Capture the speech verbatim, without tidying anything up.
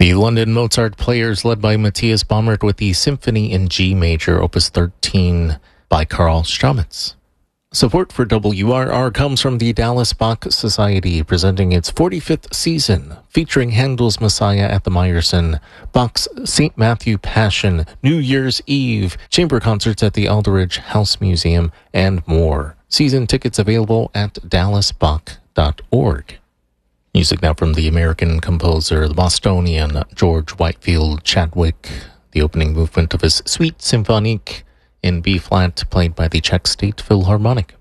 The London Mozart Players, led by Matthias Baumert, with the Symphony in G Major, Opus thirteen, by Carl Stamitz. Support for W R R comes from the Dallas Bach Society, presenting its forty-fifth season, featuring Handel's Messiah at the Meyerson, Bach's Saint Matthew Passion, New Year's Eve, chamber concerts at the Aldridge House Museum, and more. Season tickets available at dallas bach dot org. Music now from the American composer, the Bostonian George Whitefield Chadwick, the opening movement of his Suite Symphonique in B-flat, played by the Czech State Philharmonic.